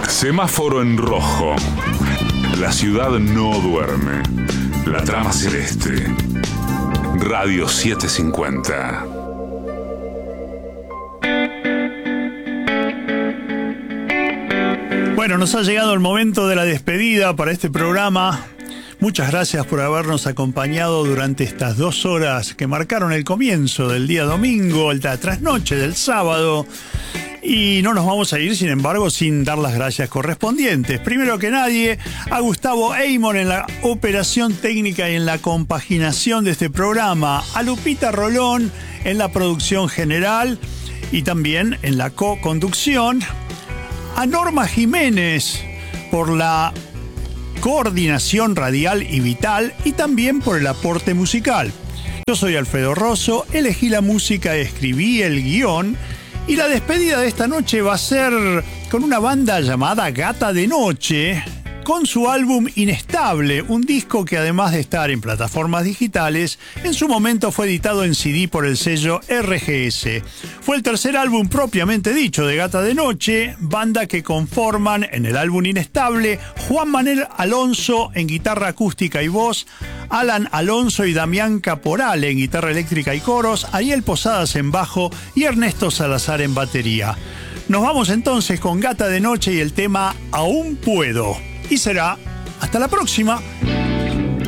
Semáforo en rojo. La ciudad no duerme. La trama celeste. Radio 750. Bueno, nos ha llegado el momento de la despedida para este programa. Muchas gracias por habernos acompañado durante estas 2 horas que marcaron el comienzo del día domingo, la trasnoche del sábado. Y no nos vamos a ir, sin embargo, sin dar las gracias correspondientes. Primero que nadie, a Gustavo Eymon en la operación técnica y en la compaginación de este programa, a Lupita Rolón en la producción general y también en la co-conducción, a Norma Jiménez por la coordinación radial y vital y también por el aporte musical. Yo soy Alfredo Rosso, elegí la música, escribí el guión y la despedida de esta noche va a ser con una banda llamada Gata de Noche, con su álbum Inestable, un disco que además de estar en plataformas digitales, en su momento fue editado en CD por el sello RGS. Fue el tercer álbum propiamente dicho de Gata de Noche, banda que conforman en el álbum Inestable Juan Manuel Alonso en guitarra acústica y voz, Alan Alonso y Damián Caporal en guitarra eléctrica y coros, Ariel Posadas en bajo y Ernesto Salazar en batería. Nos vamos entonces con Gata de Noche y el tema Aún Puedo. Y será hasta la próxima.